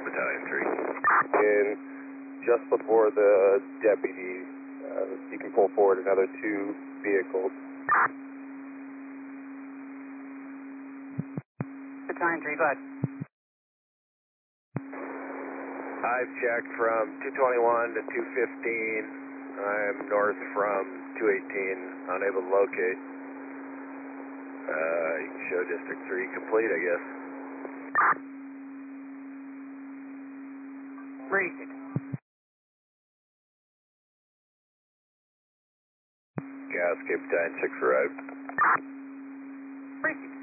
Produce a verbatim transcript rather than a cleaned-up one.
Battalion three. And just before the deputy, uh, you can pull forward another two vehicles. Battalion three, go ahead. I've checked from two twenty-one to two fifteen. I'm north from two eighteen, unable to locate. Uh, you can show District three complete, I guess. Rated. Gas, Cape Battalion six arrived. Rated.